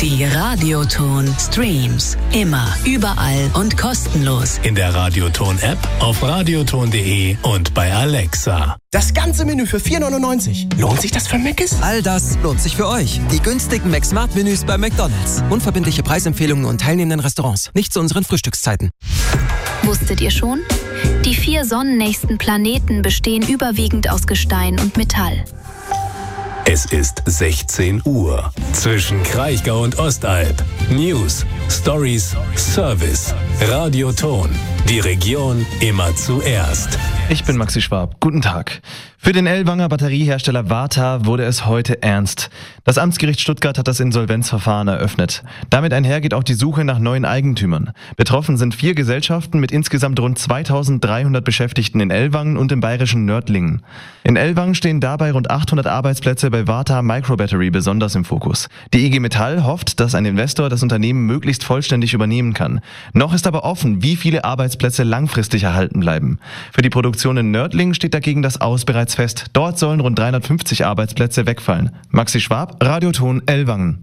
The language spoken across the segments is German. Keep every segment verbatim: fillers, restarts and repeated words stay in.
Die Radioton Streams. Immer, überall und kostenlos. In der Radioton-App, auf radioton punkt de und bei Alexa. Das ganze Menü für vier neunundneunzig. Lohnt sich das für Mc's? All das lohnt sich für euch. Die günstigen McSmart-Menüs bei McDonald's. Unverbindliche Preisempfehlungen und teilnehmenden Restaurants. Nicht zu unseren Frühstückszeiten. Wusstet ihr schon? Die vier sonnennächsten Planeten bestehen überwiegend aus Gestein und Metall. Es ist sechzehn Uhr. Zwischen Kraichgau und Ostalb. News, Stories, Service. Radioton. Die Region immer zuerst. Ich bin Maxi Schwab. Guten Tag. Für den Ellwanger Batteriehersteller Varta wurde es heute ernst. Das Amtsgericht Stuttgart hat das Insolvenzverfahren eröffnet. Damit einhergeht auch die Suche nach neuen Eigentümern. Betroffen sind vier Gesellschaften mit insgesamt rund zweitausenddreihundert Beschäftigten in Ellwangen und im bayerischen Nördlingen. In Ellwangen stehen dabei rund achthundert Arbeitsplätze bei Varta Microbattery besonders im Fokus. Die I G Metall hofft, dass ein Investor das Unternehmen möglichst vollständig übernehmen kann. Noch ist aber offen, wie viele Arbeitsplätze langfristig erhalten bleiben. Für die Produktion in Nördlingen steht dagegen das Aus bereits fest. Dort sollen rund dreihundertfünfzig Arbeitsplätze wegfallen. Maxi Schwab, Radioton Ellwangen.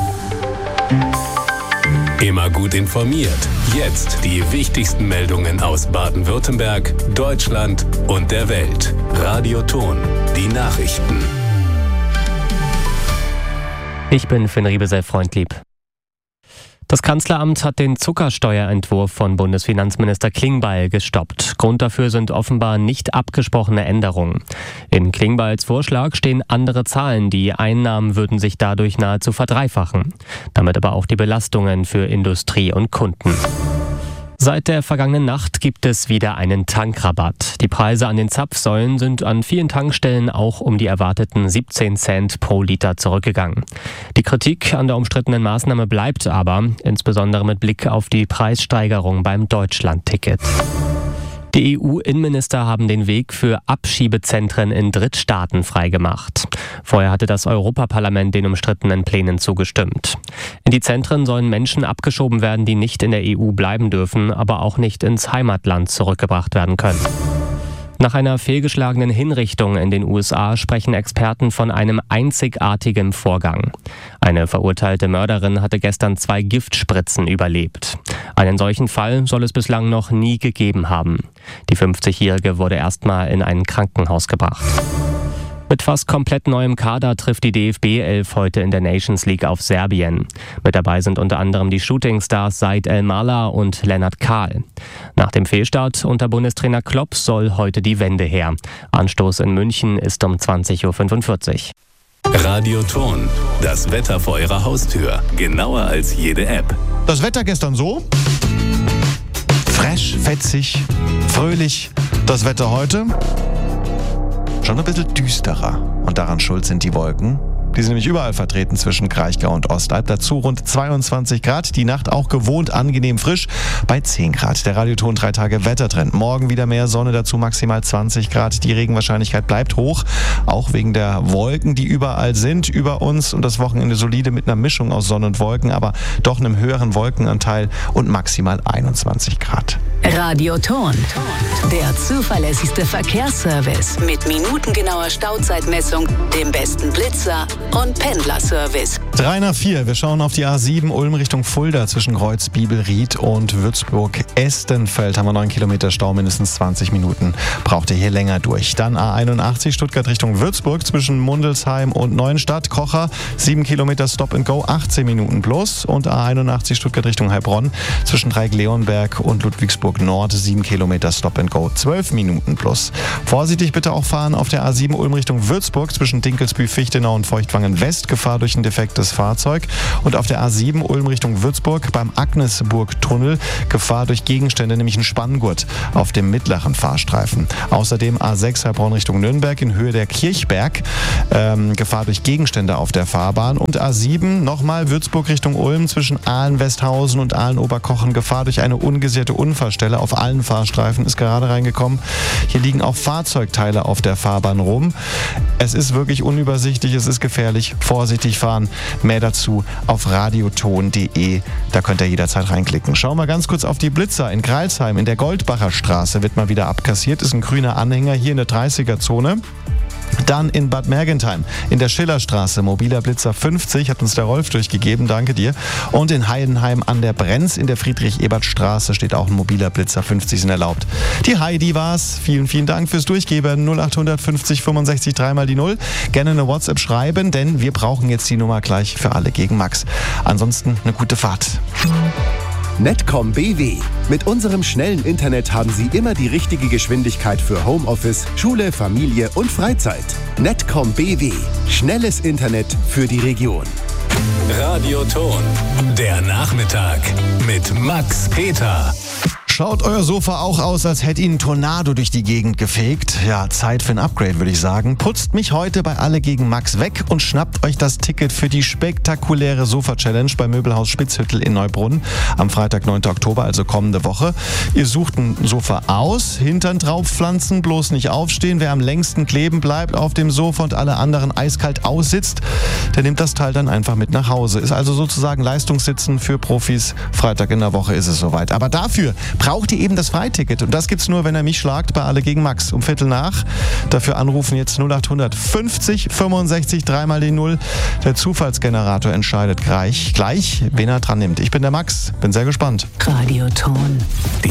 Immer gut informiert. Jetzt die wichtigsten Meldungen aus Baden-Württemberg, Deutschland und der Welt. Radioton, die Nachrichten. Ich bin Finn Riebesell, Freundlieb. Das Kanzleramt hat den Zuckersteuerentwurf von Bundesfinanzminister Klingbeil gestoppt. Grund dafür sind offenbar nicht abgesprochene Änderungen. In Klingbeils Vorschlag stehen andere Zahlen. Die Einnahmen würden sich dadurch nahezu verdreifachen. Damit aber auch die Belastungen für Industrie und Kunden. Seit der vergangenen Nacht gibt es wieder einen Tankrabatt. Die Preise an den Zapfsäulen sind an vielen Tankstellen auch um die erwarteten siebzehn Cent pro Liter zurückgegangen. Die Kritik an der umstrittenen Maßnahme bleibt aber, insbesondere mit Blick auf die Preissteigerung beim Deutschlandticket. Die E U-Innenminister haben den Weg für Abschiebezentren in Drittstaaten freigemacht. Vorher hatte das Europaparlament den umstrittenen Plänen zugestimmt. In die Zentren sollen Menschen abgeschoben werden, die nicht in der E U bleiben dürfen, aber auch nicht ins Heimatland zurückgebracht werden können. Nach einer fehlgeschlagenen Hinrichtung in den U S A sprechen Experten von einem einzigartigen Vorgang. Eine verurteilte Mörderin hatte gestern zwei Giftspritzen überlebt. Einen solchen Fall soll es bislang noch nie gegeben haben. Die fünfzigjährige wurde erstmal in ein Krankenhaus gebracht. Mit fast komplett neuem Kader trifft die D F B elf heute in der Nations League auf Serbien. Mit dabei sind unter anderem die Shootingstars Said El-Mala und Lennart Kahl. Nach dem Fehlstart unter Bundestrainer Klopp soll heute die Wende her. Anstoß in München ist um zwanzig Uhr fünfundvierzig. Radioton, das Wetter vor Ihrer Haustür. Genauer als jede App. Das Wetter gestern so? Fresh, fetzig, fröhlich. Das Wetter heute? Schon ein bisschen düsterer. Und daran schuld sind die Wolken. Die sind nämlich überall vertreten zwischen Kraichgau und Ostalb. Dazu rund zweiundzwanzig Grad. Die Nacht auch gewohnt angenehm frisch bei zehn Grad. Der Radioton drei Tage Wettertrend. Morgen wieder mehr Sonne, dazu maximal zwanzig Grad. Die Regenwahrscheinlichkeit bleibt hoch. Auch wegen der Wolken, die überall sind über uns. Und das Wochenende solide mit einer Mischung aus Sonne und Wolken, aber doch einem höheren Wolkenanteil und maximal einundzwanzig Grad. Radioton, der zuverlässigste Verkehrsservice mit minutengenauer Stauzeitmessung, dem besten Blitzer und Pendlerservice. drei nach vier. Wir schauen auf die A sieben Ulm Richtung Fulda zwischen Kreuz, Biebelried und Würzburg-Estenfeld. Haben wir neun Kilometer Stau, mindestens zwanzig Minuten. Braucht ihr hier länger durch. Dann A einundachtzig Stuttgart Richtung Würzburg zwischen Mundelsheim und Neuenstadt. Kocher, sieben Kilometer Stop and Go, achtzehn Minuten plus. Und A einundachtzig Stuttgart Richtung Heilbronn zwischen Dreieck-Leonberg und Ludwigsburg Nord, sieben Kilometer Stop and Go, zwölf Minuten plus. Vorsichtig bitte auch fahren auf der A sieben Ulm Richtung Würzburg zwischen Dinkelsbühl, Fichtenau und Feuchtwangen West, Gefahr durch ein defektes Fahrzeug. Und auf der A sieben Ulm Richtung Würzburg beim Agnesburg-Tunnel, Gefahr durch Gegenstände, nämlich ein Spanngurt auf dem mittleren Fahrstreifen. Außerdem A sechs Heilbronn Richtung Nürnberg in Höhe der Kirchberg, ähm, Gefahr durch Gegenstände auf der Fahrbahn. Und A sieben nochmal Würzburg Richtung Ulm zwischen Aalen-Westhausen und Aalen-Oberkochen, Gefahr durch eine ungesicherte Unfallstelle auf allen Fahrstreifen ist gerade reingekommen. Hier liegen auch Fahrzeugteile auf der Fahrbahn rum. Es ist wirklich unübersichtlich, es ist gefährlich. Vorsichtig fahren. Mehr dazu auf radioton punkt de. Da könnt ihr jederzeit reinklicken. Schauen wir ganz kurz auf die Blitzer. In Greilsheim in der Goldbacher Straße wird mal wieder abkassiert. Ist ein grüner Anhänger hier in der dreißiger Zone. Dann in Bad Mergentheim, in der Schillerstraße, mobiler Blitzer fünfzig, hat uns der Rolf durchgegeben, danke dir. Und in Heidenheim an der Brenz, in der Friedrich-Ebert-Straße, steht auch ein mobiler Blitzer fünfzig, sind erlaubt. Die Heidi war's. Vielen, vielen Dank fürs Durchgeben. null acht fünfzig fünfundsechzig dreimal die Null. Gerne eine WhatsApp schreiben, denn wir brauchen jetzt die Nummer gleich für alle gegen Max. Ansonsten eine gute Fahrt. Netcom B W. Mit unserem schnellen Internet haben Sie immer die richtige Geschwindigkeit für Homeoffice, Schule, Familie und Freizeit. Netcom B W. Schnelles Internet für die Region. Radioton. Der Nachmittag mit Max Peter. Schaut euer Sofa auch aus, als hätte ihn ein Tornado durch die Gegend gefegt? Ja, Zeit für ein Upgrade, würde ich sagen. Putzt mich heute bei Alle gegen Max weg und schnappt euch das Ticket für die spektakuläre Sofa-Challenge bei Möbelhaus Spitzhüttel in Neubrunn am Freitag, neunten Oktober, also kommende Woche. Ihr sucht ein Sofa aus, Hintern draufpflanzen, bloß nicht aufstehen. Wer am längsten kleben bleibt auf dem Sofa und alle anderen eiskalt aussitzt, der nimmt das Teil dann einfach mit nach Hause. Ist also sozusagen Leistungssitzen für Profis. Freitag in der Woche ist es soweit. Aber dafür braucht ihr eben das Freiticket. Und das gibt's nur, wenn ihr mich schlagt bei Alle gegen Max um Viertel nach. Dafür anrufen jetzt null acht fünfzig fünfundsechzig dreimal die Null. Der Zufallsgenerator entscheidet gleich, gleich, wen er dran nimmt. Ich bin der Max, bin sehr gespannt. Radioton.